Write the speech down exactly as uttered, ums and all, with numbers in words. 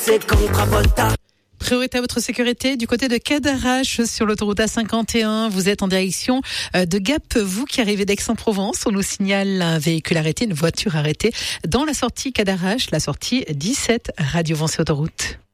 C'est comme Travolta. Priorité à votre sécurité du côté de Cadarache sur l'autoroute A cinquante et un. Vous êtes en direction de Gap. Vous qui arrivez d'Aix-en-Provence, on nous signale un véhicule arrêté, une voiture arrêtée dans la sortie Cadarache, la sortie dix-sept Radio Vancé Autoroute.